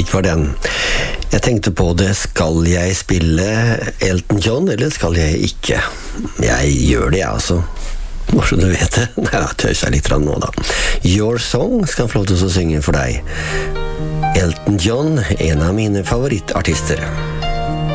Slik var den. Jeg tenkte på det, skal jeg spille Elton John, eller skal jeg ikke? Jeg gjør det, altså. Bare så du vet det. Nei, jeg tøyser litt nå da. Your Song skal få lov til å synge for deg. Elton John, en av mine favorittartister.